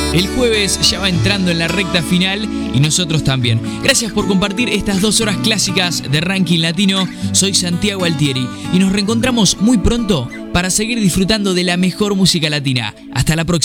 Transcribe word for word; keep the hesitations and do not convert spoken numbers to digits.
El jueves ya va entrando en la recta final y nosotros también. Gracias por compartir estas dos horas clásicas de Ranking Latino. Soy Santiago Altieri y nos reencontramos muy pronto para seguir disfrutando de la mejor música latina. Hasta la próxima.